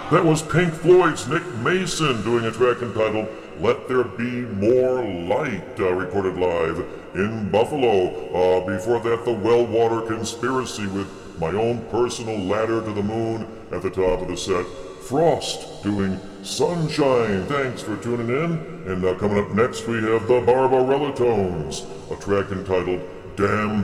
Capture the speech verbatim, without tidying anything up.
That was Pink Floyd's Nick Mason doing a track entitled Let There Be More Light, uh, recorded live in Buffalo. Uh, before that, the Wellwater Conspiracy with My Own Personal Ladder to the Moon at the top of the set. Frost doing Sunshine. Thanks for tuning in. And uh, coming up next, we have the Barbarella Tones, a track entitled Damn